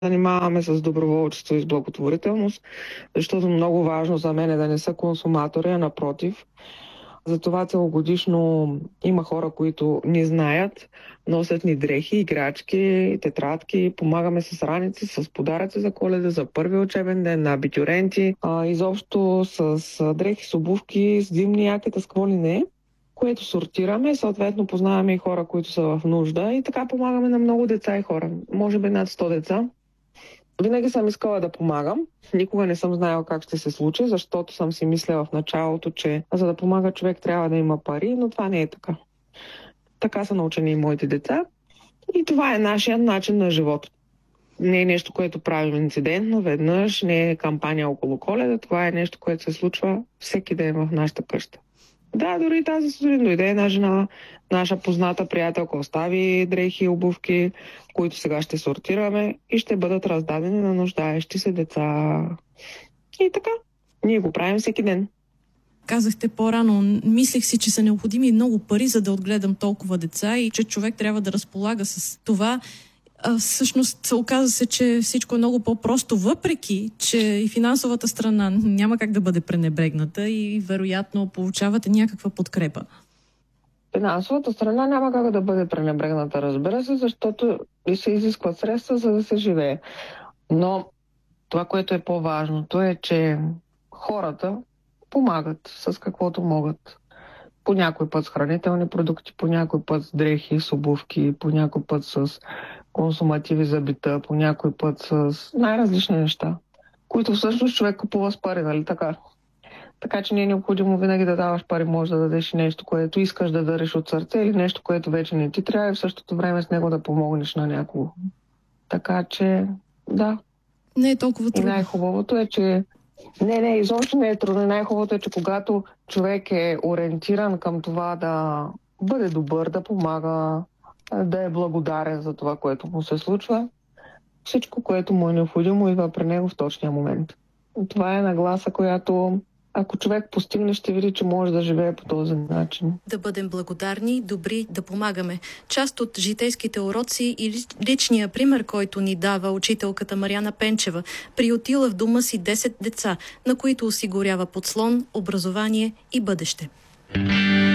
занимаваме с доброволчество и с благотворителност, защото много важно за мен е да не са консуматори, а напротив. Затова целогодишно има хора, които ни знаят, носят ни дрехи, играчки, тетрадки, помагаме с раници, с подаръци за Коледа, за първи учебен ден, на абитюренти, изобщо с дрехи, с обувки, с зимни якета, с какво ли не, което сортираме. Съответно познаваме и хора, които са в нужда и така помагаме на много деца и хора. Може би над 100 деца. Винаги съм искала да помагам. Никога не съм знаела как ще се случи, защото съм си мисляла в началото, че за да помага човек трябва да има пари, но това не е така. Така са научени и моите деца. И това е нашия начин на живот. Не е нещо, което правим инцидентно, веднъж, не е кампания около Коледа. Това е нещо, което се случва всеки ден в нашата къща. Да, дори тази сутрин дойде една жена, наша позната приятелка, остави дрехи и обувки, които сега ще сортираме и ще бъдат раздадени на нуждаещи се деца. И така, ние го правим всеки ден. Казахте по-рано, мислех си, че са необходими много пари, за да отгледам толкова деца и че човек трябва да разполага с това. Всъщност оказа се, че всичко е много по-просто, въпреки че и финансовата страна няма как да бъде пренебрегната и вероятно получавате някаква подкрепа. Финансовата страна няма как да бъде пренебрегната, разбира се, защото и се изискват средства, за да се живее. Но това, което е по-важното е, че хората помагат с каквото могат. По някой път с хранителни продукти, по някой път с дрехи, с обувки, по някой път с консумативи за бита, по някой път с най-различни неща, които всъщност човек купува с пари, нали така? Така че не е необходимо винаги да даваш пари, може да дадеш нещо, което искаш да дариш от сърце или нещо, което вече не ти трябва и в същото време с него да помогнеш на някого. Така че, да. Не е толкова трудно. И най-хубавото е, че Не, изобщо не е трудно. Най-хубавото е, че когато човек е ориентиран към това да бъде добър, да помага, да е благодарен за това, което му се случва, всичко, което му е необходимо, идва при него в точния момент. Това е нагласа, която ако човек постигне, ще види, че може да живее по този начин. Да бъдем благодарни, добри, да помагаме. Част от житейските уроци и личния пример, който ни дава учителката Мариана Пенчева, приютила в дома си 10 деца, на които осигурява подслон, образование и бъдеще.